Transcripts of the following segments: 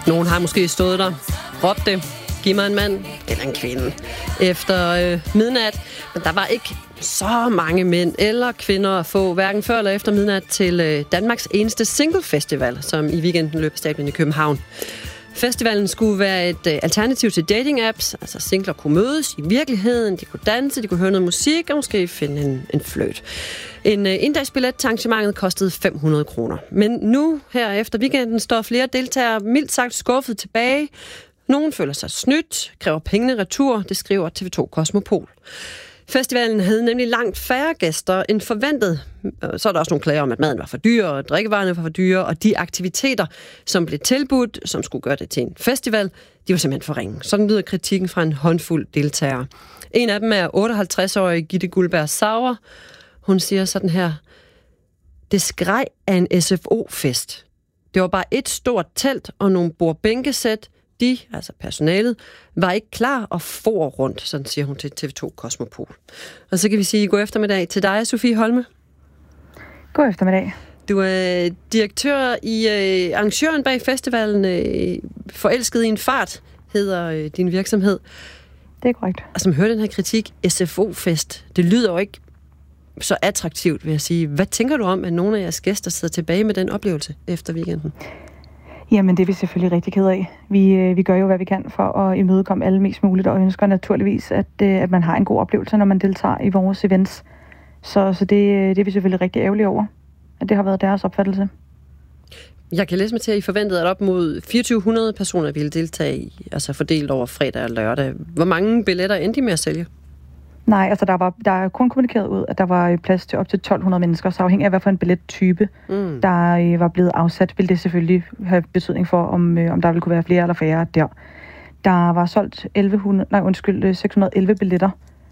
Nogen har måske stået der, råbt det, giv mig en mand eller en kvinde, efter midnat. Men der var ikke så mange mænd eller kvinder at få, hverken før eller efter midnat, til Danmarks eneste single-festival, som i weekenden løb af stablen i København. Festivalen skulle være et alternativ til dating-apps, altså singler kunne mødes i virkeligheden, de kunne danse, de kunne høre noget musik og måske finde en fløjt. En endagsbillet til arrangementet kostede 500 kroner. Men nu, her efter weekenden, står flere deltagere mildt sagt skuffet tilbage. Nogen føler sig snydt, kræver pengene retur, det skriver TV2 Kosmopol. Festivalen havde nemlig langt færre gæster end forventet. Så er der også nogle klager om, at maden var for dyr, og drikkevarerne var for dyre, og de aktiviteter, som blev tilbudt, som skulle gøre det til en festival, de var simpelthen for ringe. Sådan lyder kritikken fra en håndfuld deltagere. En af dem er 58-årige Gitte Guldberg Sauer. Hun siger sådan her: det skreg af en SFO-fest. Det var bare et stort telt og nogle bordbænkesæt. De, altså personalet, var ikke klar og for rundt, sådan siger hun til TV2 Kosmopol. Og så kan vi sige god eftermiddag til dig, Sofie Holme. God eftermiddag. Du er direktør i arrangøren bag festivalen. Forelsket i en fart hedder din virksomhed. Det er korrekt. Og som hører den her kritik, SFO-fest, det lyder jo ikke så attraktivt, vil jeg sige. Hvad tænker du om, at nogle af jeres gæster sidder tilbage med den oplevelse efter weekenden? Jamen, det er vi selvfølgelig rigtig ked af. Vi gør jo, hvad vi kan for at imødekomme alle mest muligt, og ønsker naturligvis, at man har en god oplevelse, når man deltager i vores events. Så det er vi selvfølgelig rigtig ærgerlige over, at det har været deres opfattelse. Jeg kan læse mig til, at I forventede, at op mod 2400 personer ville deltage i, altså fordelt over fredag og lørdag. Hvor mange billetter endte I med at sælge? Nej, altså der er kun kommunikeret ud, at der var plads til op til 1200 mennesker, så afhængig af, hvad for en billettype, der var blevet afsat, vil det selvfølgelig have betydning for, om der ville kunne være flere eller færre der. Der var solgt 611 billetter,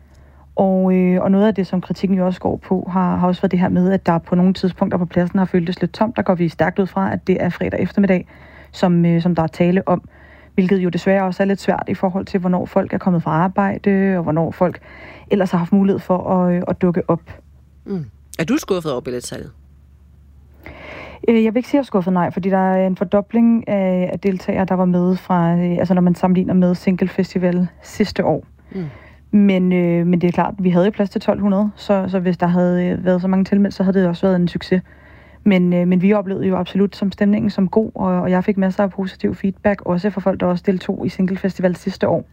og noget af det, som kritikken jo også går på, har også været det her med, at der på nogle tidspunkter på pladsen har føltes lidt tomt. Der går vi stærkt ud fra, at det er fredag eftermiddag, som der er tale om. Hvilket jo desværre også er lidt svært i forhold til, hvornår folk er kommet fra arbejde, og hvornår folk ellers har haft mulighed for at dukke op. Er du skuffet over billetsalget? Jeg vil ikke sige, at jeg er skuffet, nej, fordi der er en fordobling af deltagere, der var med fra, altså når man sammenligner med Single Festival sidste år. Men det er klart, vi havde jo plads til 1200, så hvis der havde været så mange tilmeldt, så havde det også været en succes. Men vi oplevede jo absolut som stemningen som god, og jeg fik masser af positiv feedback, også fra folk, der også deltog i Single Festival sidste år,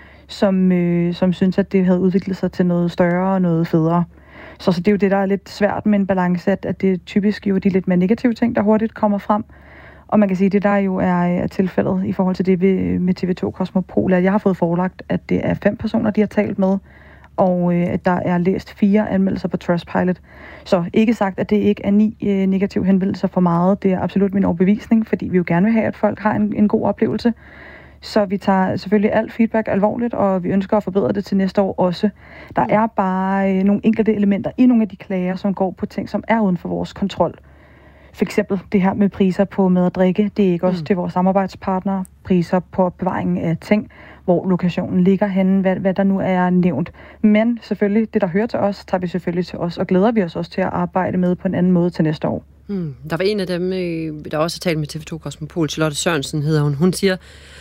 som synes, at det havde udviklet sig til noget større og noget federe. Så det er jo det, der er lidt svært med en balance, at det er typisk jo de lidt mere negative ting, der hurtigt kommer frem. Og man kan sige, at det der jo er tilfældet i forhold til det med TV2 Kosmopol, at jeg har fået forelagt, at det er 5 personer, de har talt med, og at der er læst 4 anmeldelser på Trustpilot. Så ikke sagt, at det ikke er 9 negative henvendelser for meget. Det er absolut min overbevisning, fordi vi jo gerne vil have, at folk har en god oplevelse. Så vi tager selvfølgelig alt feedback alvorligt, og vi ønsker at forbedre det til næste år også. Der er bare nogle enkelte elementer i nogle af de klager, som går på ting, som er uden for vores kontrol. For eksempel det her med priser på mad og drikke. Det er ikke også til vores samarbejdspartnere. Priser på opbevaringen af ting, hvor lokationen ligger henne, hvad der nu er nævnt. Men selvfølgelig, det der hører til os, tager vi selvfølgelig til os, og glæder vi os også til at arbejde med på en anden måde til næste år. Der var en af dem, der også har talt med TV2 Kosmopol, Charlotte Sørensen hedder hun. Hun siger,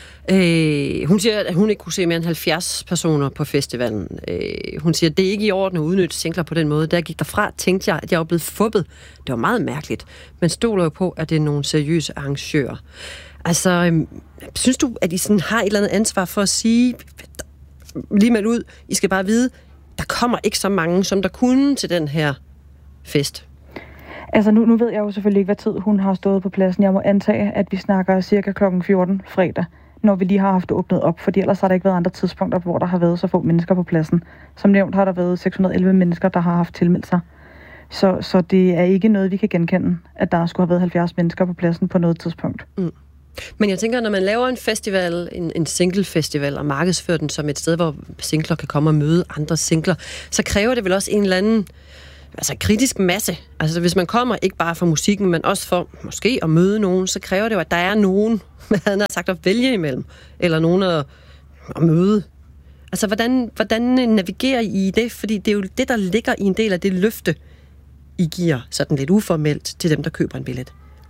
at hun ikke kunne se mere end 70 personer på festivalen. Hun siger, at det er ikke i orden at udnytte singler på den måde. Da jeg gik derfra, tænkte jeg, at jeg var blevet fubbet. Det var meget mærkeligt. Man stoler jo på, at det er nogle seriøse arrangører. Altså, synes du, at I sådan har et eller andet ansvar for at sige, lige med ud, I skal bare vide, der kommer ikke så mange, som der kunne til den her fest? Altså, nu ved jeg jo selvfølgelig ikke, hvad tid hun har stået på pladsen. Jeg må antage, at vi snakker cirka klokken 14 fredag, når vi lige har haft åbnet op, fordi ellers har der ikke været andre tidspunkter, hvor der har været så få mennesker på pladsen. Som nævnt har der været 611 mennesker, der har haft tilmeldt sig. Så det er ikke noget, vi kan genkende, at der skulle have været 70 mennesker på pladsen på noget tidspunkt. Men jeg tænker, når man laver en festival, en single-festival, og markedsfører den som et sted, hvor singler kan komme og møde andre singler, så kræver det vel også en eller anden kritisk masse. Altså hvis man kommer ikke bare for musikken, men også for måske at møde nogen, så kræver det jo, at der er nogen, man havde sagt at vælge imellem, eller nogen at møde. Altså hvordan navigerer I det? Fordi det er jo det, der ligger i en del af det løfte, I giver sådan lidt uformelt til dem, der køber en billet.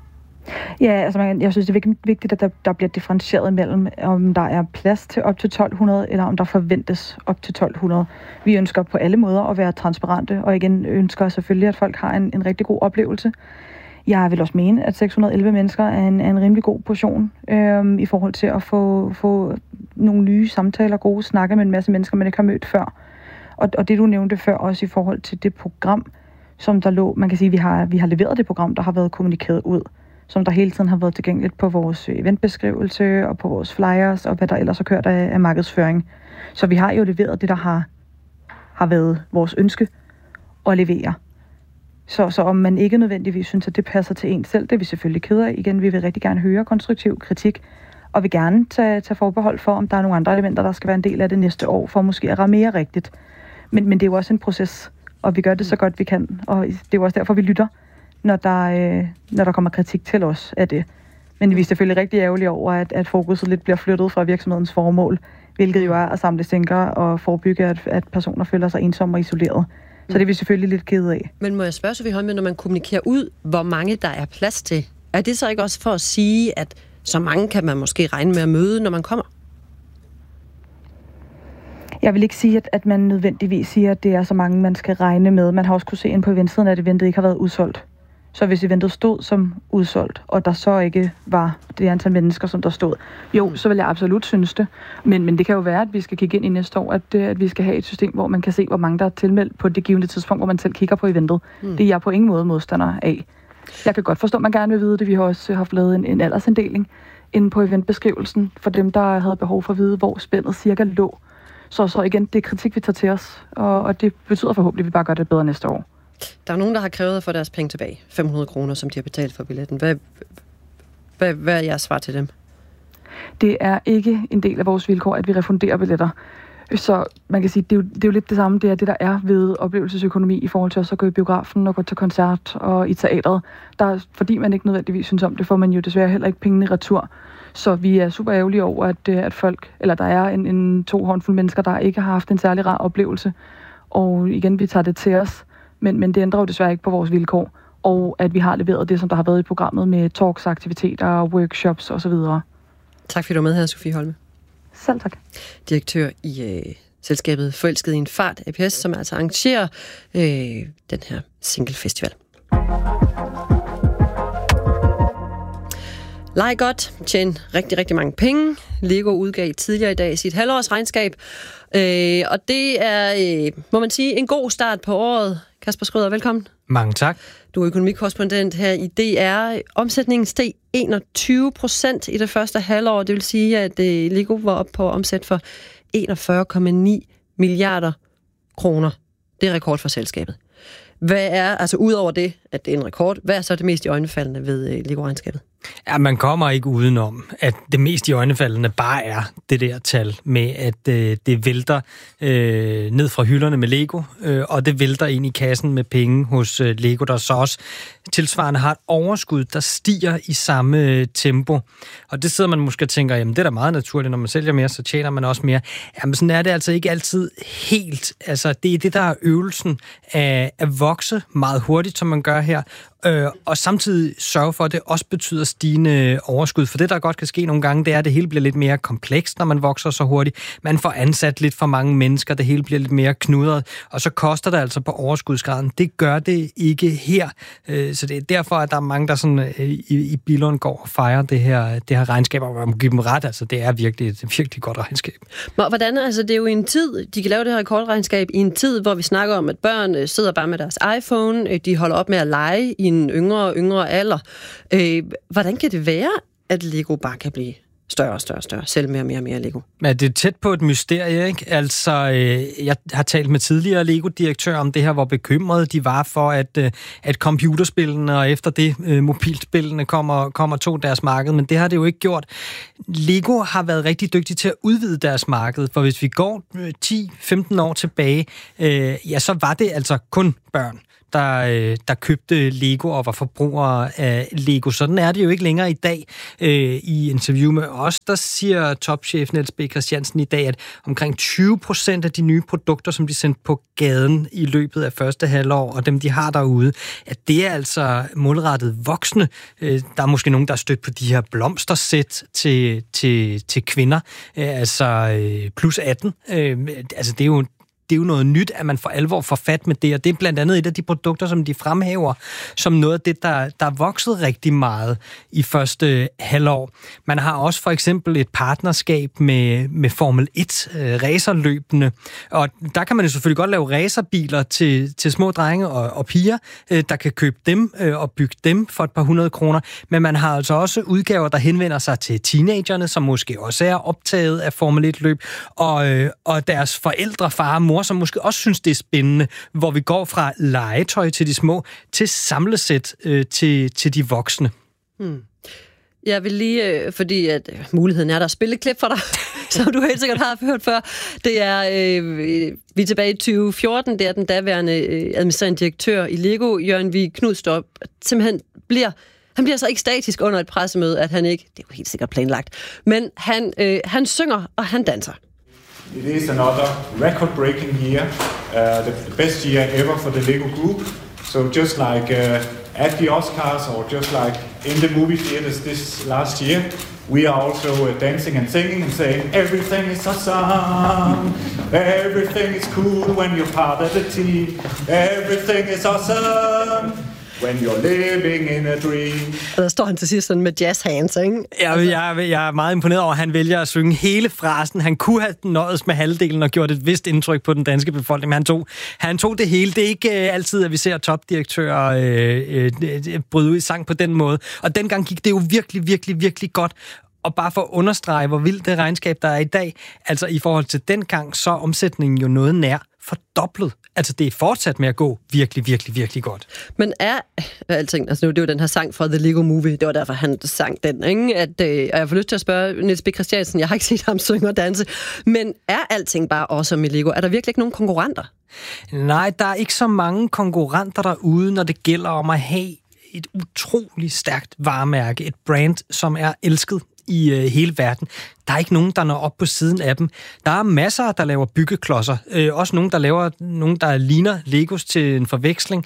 Ja, altså jeg synes, det er vigtigt, at der bliver differentieret mellem, om der er plads til op til 1200, eller om der forventes op til 1200. Vi ønsker på alle måder at være transparente, og igen ønsker selvfølgelig, at folk har en rigtig god oplevelse. Jeg vil også mene, at 611 mennesker er en rimelig god portion i forhold til at få nogle nye samtaler, gode snakke med en masse mennesker, man ikke har mødt før. Og det, du nævnte før, også i forhold til det program, som der lå, man kan sige, vi har leveret det program, der har været kommunikeret ud, som der hele tiden har været tilgængeligt på vores eventbeskrivelse og på vores flyers og hvad der ellers har kørt af markedsføring. Så vi har jo leveret det, der har været vores ønske at levere. Så om man ikke nødvendigvis synes, at det passer til en selv, det er vi selvfølgelig kede af. Igen, vi vil rigtig gerne høre konstruktiv kritik, og vil gerne tage forbehold for, om der er nogle andre elementer, der skal være en del af det næste år, for måske at ramme mere rigtigt. Men det er jo også en proces, og vi gør det så godt vi kan, og det er jo også derfor, vi lytter, når der kommer kritik til os af det. Men vi er selvfølgelig rigtig ærgerlige over, at fokuset lidt bliver flyttet fra virksomhedens formål, hvilket jo er at samle sænker og forebygge, at personer føler sig ensomme og isoleret. Så det er vi selvfølgelig lidt kede af. Men må jeg spørge, Sofie Holme, når man kommunikerer ud, hvor mange der er plads til, er det så ikke også for at sige, at så mange kan man måske regne med at møde, når man kommer? Jeg vil ikke sige, at man nødvendigvis siger, at det er så mange, man skal regne med. Man har også kunne se ind på eventsiden, at eventet ikke har været udsolgt. Så hvis eventet stod som udsolgt, og der så ikke var det antal mennesker, som der stod, så vil jeg absolut synes det. Men det kan jo være, at vi skal kigge ind i næste år, at vi skal have et system, hvor man kan se, hvor mange der er tilmeldt på det givende tidspunkt, hvor man selv kigger på eventet. Det er jeg på ingen måde modstander af. Jeg kan godt forstå, at man gerne vil vide det. Vi har også haft lavet en aldersinddeling inde på eventbeskrivelsen for dem, der havde behov for at vide, hvor spændet cirka lå. Så igen, det er kritik, vi tager til os, og det betyder forhåbentlig, at vi bare gør det bedre næste år. Der er nogen, der har krævet at få deres penge tilbage. 500 kroner, som de har betalt for billetten. Hvad er jeres svar til dem? Det er ikke en del af vores vilkår, at vi refunderer billetter. Så man kan sige, det er jo lidt det samme. Det er det, der er ved oplevelsesøkonomi i forhold til også at gå i biografen og gå til koncert og i teatret. Fordi man ikke nødvendigvis synes om det, får man jo desværre heller ikke pengene i retur. Så vi er super ærgerlige over, at folk, eller der er en 2 håndfulde mennesker, der ikke har haft en særlig rar oplevelse. Og igen, vi tager det til os. Men det ændrer jo desværre ikke på vores vilkår. Og at vi har leveret det, som der har været i programmet med talks, aktiviteter, workshops osv. Tak fordi du var med her, Sofie Holme. Selv tak. Direktør i selskabet Forelsket i en Fart, APS, som altså arrangerer den her Single Festival. Leg godt, tjene rigtig, rigtig mange penge. Lego udgav tidligere i dag sit halvårsregnskab. Og det er, må man sige, en god start på året. Kasper Schrøder, velkommen. Mange tak. Du er økonomikorrespondent her i DR. Omsætningen steg 21% i det første halvår. Det vil sige, at Lego var op på omsæt for 41,9 milliarder kroner. Det er rekord for selskabet. Hvad er, altså ud over det, at det er en rekord, hvad er så det mest iøjnefaldende ved Lego-regnskabet? Ja, man kommer ikke udenom, at det mest iøjnefaldende bare er det der tal med, at det vælter ned fra hylderne med Lego, og det vælter ind i kassen med penge hos Lego, der så også tilsvarende har et overskud, der stiger i samme tempo. Og det sidder man måske og tænker, jamen det er da meget naturligt, når man sælger mere, så tjener man også mere. Jamen sådan er det altså ikke altid helt. Altså det er det, der er øvelsen af at vokse meget hurtigt, som man gør her, og samtidig sørge for, at det også betyder stigende overskud. For det, der godt kan ske nogle gange, det er, at det hele bliver lidt mere komplekst, når man vokser så hurtigt. Man får ansat lidt for mange mennesker, det hele bliver lidt mere knudret, og så koster det altså på overskudsgraden. Det gør det ikke her. Så det er derfor, at der er mange, der sådan, i Billund går og fejrer det her regnskab, og man må give dem ret. Altså, det er virkelig et virkelig godt regnskab. Hvordan, altså det er jo i en tid, de kan lave det her rekordregnskab, i en tid, hvor vi snakker om, at børn sidder bare med deres iPhone, de holder op med at lege i en yngre alder. Hvordan kan det være, at Lego bare kan blive større og større, selv mere og mere Lego? Men det er tæt på et mysterie, ikke? Altså, jeg har talt med tidligere Lego-direktører om det her, hvor bekymrede de var for, at computerspillene og efter det mobilspillene kommer tog deres marked, men det har det jo ikke gjort. Lego har været rigtig dygtige til at udvide deres marked, for hvis vi går 10-15 år tilbage, så var det altså kun børn, der købte Lego og var forbrugere af Lego. Sådan er det jo ikke længere i dag. I interview med os, der siger topchef Niels B. Christiansen i dag, at omkring 20% af de nye produkter, som de sendte på gaden i løbet af første halvår, og dem, de har derude, at det er altså målrettet voksne. Der er måske nogen, der er stødt på de her blomstersæt til kvinder, altså plus 18. Altså det er jo noget nyt, at man for alvor får fat med det, og det er blandt andet et af de produkter, som de fremhæver, som noget af det, der er vokset rigtig meget i første halvår. Man har også for eksempel et partnerskab med Formel 1 racerløbene, og der kan man jo selvfølgelig godt lave racerbiler til små drenge og piger, der kan købe dem og bygge dem for et par 100 kroner, men man har altså også udgaver, der henvender sig til teenagerne, som måske også er optaget af Formel 1-løb, og deres forældre, far og mor, som måske også synes, det er spændende, hvor vi går fra legetøj til de små, til samlesæt til de voksne. Jeg vil lige, fordi at muligheden er der at spille et klip for dig, som du helt sikkert har hørt før. Det er, vi er tilbage i 2014, det er den daværende administrerende direktør i Lego, Jørgen Vig Knudstrup, simpelthen han bliver så ikke statisk under et pressemøde, at han ikke, det er jo helt sikkert planlagt, men han synger og han danser. It is another record-breaking year, the best year ever for the Lego Group. So just like at the Oscars or just like in the movie theaters this last year, we are also dancing and singing and saying, everything is awesome, everything is cool when you're part of the team, everything is awesome. When you're living in a dream. Og der står han til sidst sådan med jazz hands, ikke? Jeg er meget imponeret over, at han vælger at synge hele frasen. Han kunne have nøjes med halvdelen og gjort et vist indtryk på den danske befolkning, men han tog det hele. Det er ikke altid, at vi ser topdirektører bryde ud i sang på den måde. Og dengang gik det jo virkelig, virkelig, virkelig godt. Og bare for at understrege, hvor vildt det regnskab, der er i dag, altså i forhold til dengang, så er omsætningen jo noget nær fordoblet. Altså, det er fortsat med at gå virkelig, virkelig, virkelig godt. Men alting, altså det var den her sang fra The Lego Movie, det var derfor, han sang den, ikke? Og jeg får lyst til at spørge Niels B. Christiansen, jeg har ikke set ham synge og danse, men er alting bare awesome i Lego? Er der virkelig ikke nogen konkurrenter? Nej, der er ikke så mange konkurrenter derude, når det gælder om at have et utroligt stærkt varemærke, et brand, som er elsket i hele verden. Der er ikke nogen, der når op på siden af dem. Der er masser, der laver byggeklodser. Også nogen, der ligner Legos til en forveksling,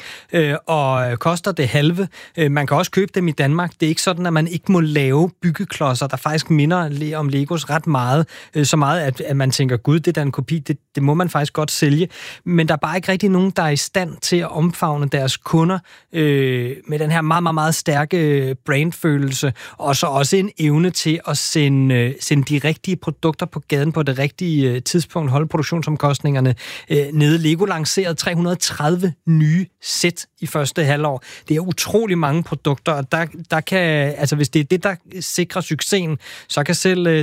og koster det halve. Man kan også købe dem i Danmark. Det er ikke sådan, at man ikke må lave byggeklodser, der faktisk minder om Legos ret meget. Så meget, at man tænker, gud, det er en kopi. Det må man faktisk godt sælge. Men der er bare ikke rigtig nogen, der er i stand til at omfavne deres kunder med den her meget, meget, meget stærke brandfølelse, og så også en evne til at sende de rigtige produkter på gaden på det rigtige tidspunkt, holde produktionsomkostningerne nede. Lego lancerede 330 nye sæt i første halvår. Det er utrolig mange produkter, og der kan, altså hvis det er det, der sikrer succesen, så kan selv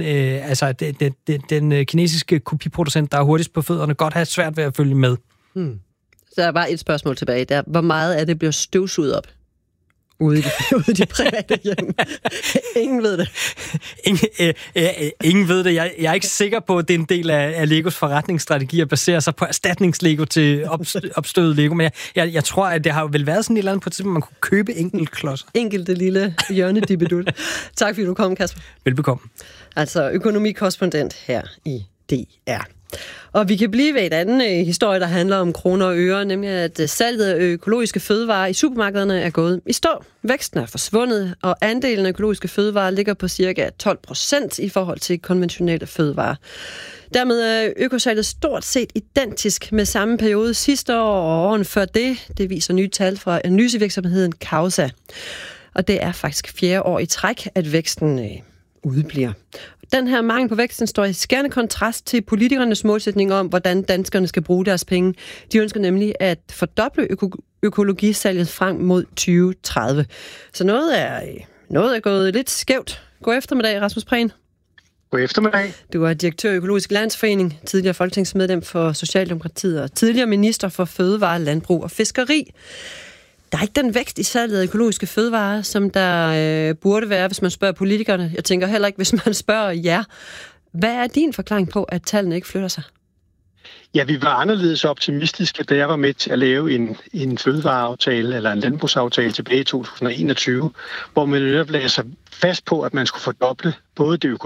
den kinesiske kopiproducent, der er hurtigst på fødderne, godt have svært ved at følge med. Så der er bare et spørgsmål tilbage der. Hvor meget af det bliver støvsuget op? Ude i de private hjem. Ingen ved det. Ingen ved det. Jeg er ikke sikker på, at det er en del af Legos forretningsstrategi at basere sig på erstatningslego til opstødet Lego. Men jeg tror, at det har vel været sådan et eller andet på et tidspunkt, man kunne købe enkeltklodser. Enkelte lille hjørnedippedul. Tak fordi du kom, Kasper. Velbekomme. Altså økonomikorrespondent her i DR. Og vi kan blive ved et andet historie, der handler om kroner og øre, nemlig at salget af økologiske fødevarer i supermarkederne er gået i stå. Væksten er forsvundet, og andelen af økologiske fødevarer ligger på ca. 12% i forhold til konventionelle fødevarer. Dermed er økosalget stort set identisk med samme periode sidste år og årene før det. Det viser nye tal fra analysevirksomheden Causa. Og det er faktisk 4. år i træk, at væksten udebliver. Den her mangel på væksten står i skærende kontrast til politikernes målsætning om, hvordan danskerne skal bruge deres penge. De ønsker nemlig at fordoble økologisalget frem mod 2030. Så noget er gået lidt skævt. God eftermiddag, Rasmus Prehn. God eftermiddag. Du er direktør i Økologisk Landsforening, tidligere folketingsmedlem for Socialdemokratiet og tidligere minister for Fødevare, Landbrug og Fiskeri. Der er ikke den vækst i salget af økologiske fødevarer, som der burde være, hvis man spørger politikerne. Jeg tænker heller ikke, hvis man spørger jer. Hvad er din forklaring på, at tallene ikke flytter sig? Ja, vi var anderledes optimistiske, da jeg var med til at lave en fødevareaftale eller en landbrugsaftale tilbage i 2021, hvor man netop lagde sig fast på, at man skulle fordoble både det